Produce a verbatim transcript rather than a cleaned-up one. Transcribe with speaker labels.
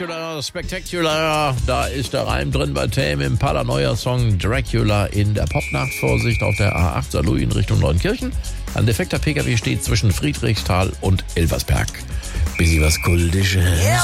Speaker 1: Spectacular, Spectacular. Da ist der Reim drin bei Tame Impala, neuer Song Dracula in der Popnacht. Vorsicht auf der A acht Saarlouis in Richtung Neunkirchen. Ein defekter P K W steht zwischen Friedrichsthal und Elversberg. Bisschen was Kultisches.